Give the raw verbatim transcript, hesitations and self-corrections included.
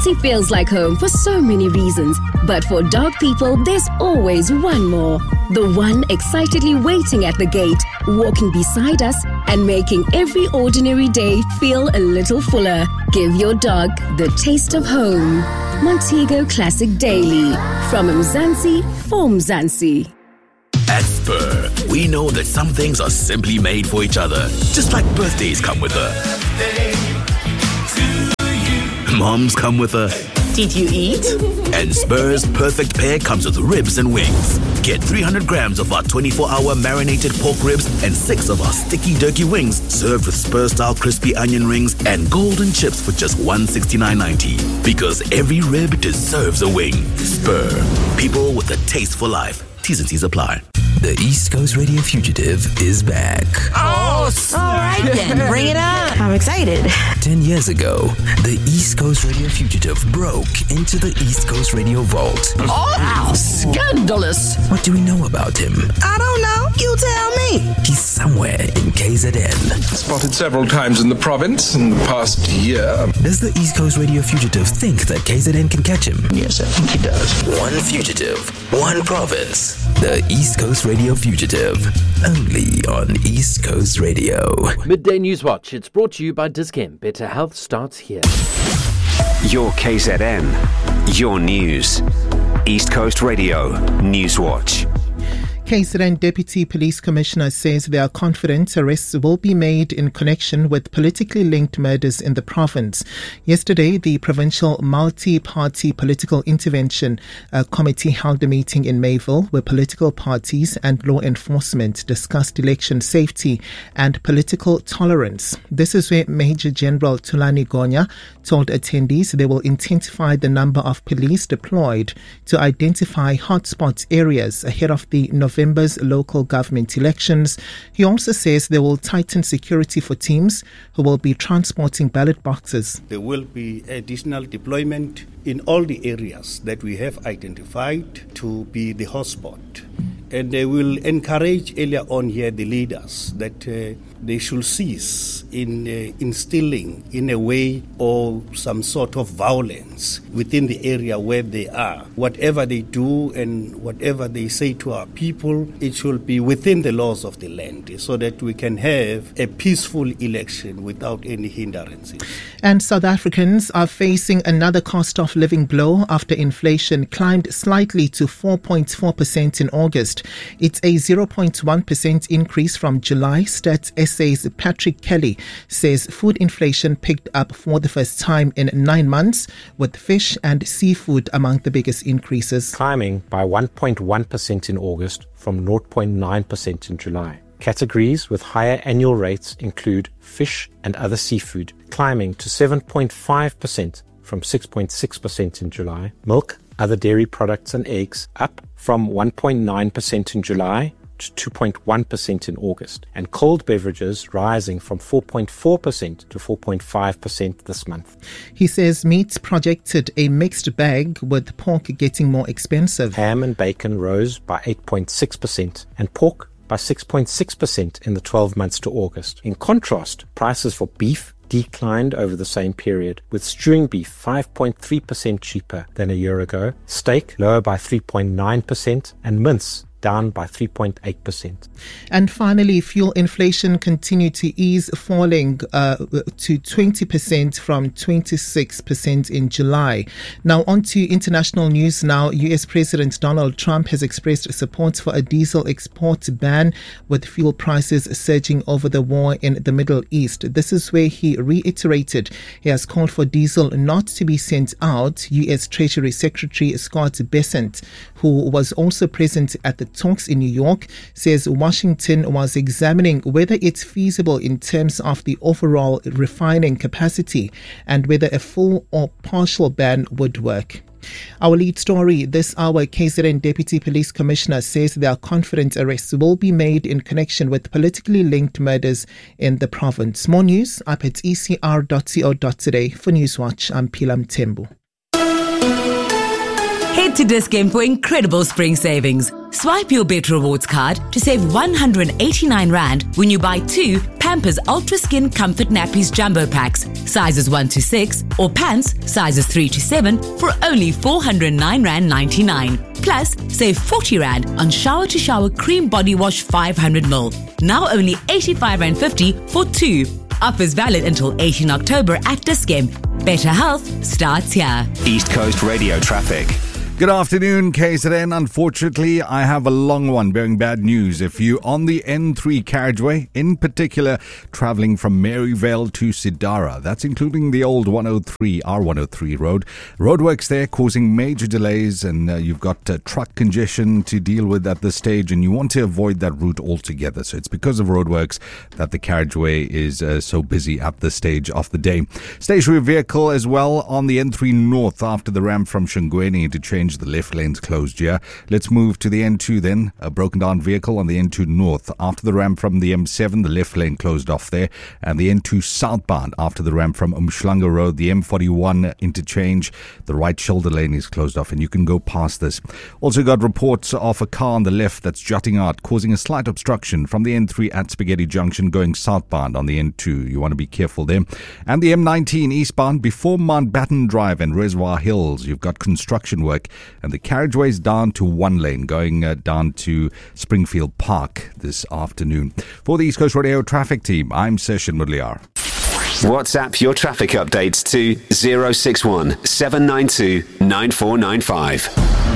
Multi feels like home for so many reasons, but for dog people, there's always one more. The one excitedly waiting at the gate, walking beside us, and making every ordinary day feel a little fuller. Give your dog the taste of home. Montego Classic Daily. From Mzansi for Mzansi. At Spur, we know that some things are simply made for each other. Just like birthdays come with a... Moms come with a... Did you eat? And Spur's perfect pair comes with ribs and wings. Get three hundred grams of our twenty-four hour marinated pork ribs and six of our sticky turkey wings served with Spur-style crispy onion rings and golden chips for just one hundred sixty-nine ninety. Because every rib deserves a wing. Spur. People with a taste for life. T's and C's apply. The East Coast Radio Fugitive is back. Oh, all right then. Bring it on. I'm excited. Ten years ago, the East Coast Radio Fugitive broke into the East Coast Radio Vault. Oh, how scandalous. What do we know about him? I don't know. You tell me. He's somewhere in K Z N. Spotted several times in the province in the past year. Does the East Coast Radio Fugitive think that K Z N can catch him? Yes, I think he does. One fugitive, one province. The East Coast Radio Fugitive. Only on East Coast Radio. Midday News Watch. It's brought to you by Dis-Chem. Better health starts here. Your K Z N. Your news. East Coast Radio News Watch. K Z N Deputy Police Commissioner says they are confident arrests will be made in connection with politically linked murders in the province. Yesterday, the Provincial Multi-Party Political Intervention uh, Committee held a meeting in Mayville where political parties and law enforcement discussed election safety and political tolerance. This is where Major General Thulani Gonya told attendees they will intensify the number of police deployed to identify hotspot areas ahead of the November November's local government elections. He also says they will tighten security for teams who will be transporting ballot boxes. There will be additional deployment in all the areas that we have identified to be the hotspot. And they will encourage earlier on here the leaders that uh, they should cease in uh, instilling in a way or some sort of violence within the area where they are. Whatever they do and whatever they say to our people, it should be within the laws of the land so that we can have a peaceful election without any hindrances. And South Africans are facing another cost of living blow after inflation climbed slightly to four point four percent in August. It's a zero point one percent increase from July. Stats S A's Patrick Kelly says food inflation picked up for the first time in nine months, with fish and seafood among the biggest increases. Climbing by one point one percent in August from zero point nine percent in July. Categories with higher annual rates include fish and other seafood, climbing to seven point five percent from six point six percent in July. Milk, other dairy products and eggs up from one point nine percent in July to two point one percent in August, and cold beverages rising from four point four percent to four point five percent this month. He says meat projected a mixed bag, with pork getting more expensive. Ham and bacon rose by eight point six percent and pork by six point six percent in the twelve months to August. In contrast, prices for beef declined over the same period, with stewing beef five point three percent cheaper than a year ago, steak lower by three point nine percent, and mince down by three point eight percent. And finally, fuel inflation continued to ease, falling uh, to twenty percent from twenty-six percent in July. Now, on to international news now. U S President Donald Trump has expressed support for a diesel export ban, with fuel prices surging over the war in the Middle East. This is where he reiterated he has called for diesel not to be sent out. U S Treasury Secretary Scott Bessent, who was also present at the talks in New York, says Washington was examining whether it's feasible in terms of the overall refining capacity and whether a full or partial ban would work. Our lead story this hour, K Z N Deputy Police Commissioner says they are confident arrests will be made in connection with politically linked murders in the province. More news up at e c r dot co dot za. For Newswatch, I'm Pilam Tembu. Head to Dis-Chem for incredible spring savings. Swipe your Bet Rewards card to save one hundred eighty-nine rand when you buy two Pampers Ultra Skin Comfort Nappies Jumbo Packs, sizes one to six, or pants, sizes three to seven, for only four hundred nine rand ninety-nine. Plus, save forty rand on Shower to Shower Cream Body Wash five hundred milliliters. Now only eighty-five rand fifty for two. Offers valid until eighteenth October at Dis-Chem. Better health starts here. East Coast Radio traffic. Good afternoon, K Z N. Unfortunately, I have a long one bearing bad news. If you're on the N three carriageway, in particular travelling from Maryvale to Sidara, that's including the old one oh three, R one oh three road. Roadworks there causing major delays, and uh, you've got uh, truck congestion to deal with at this stage, and you want to avoid that route altogether. So it's because of roadworks that the carriageway is uh, so busy at this stage of the day. Stationary vehicle as well on the N three North after the ramp from Shangweni to change the left lanes closed here. Let's move to the N two then. A broken down vehicle on the N two North after the ramp from the M seven, the left lane closed off there, and the N two southbound after the ramp from Umhlanga Road, the M forty-one interchange, the right shoulder lane is closed off and you can go past this. Also got reports of a car on the left that's jutting out, causing a slight obstruction from the N three at Spaghetti Junction going southbound on the N two. You want to be careful there. And the M nineteen eastbound before Mountbatten Drive and Reservoir Hills, you've got construction work, and the carriageway is down to one lane going uh, down to Springfield Park this afternoon. For the East Coast Radio traffic team, I'm Session Mudliar. WhatsApp your traffic updates to zero six one seven nine two nine four nine five.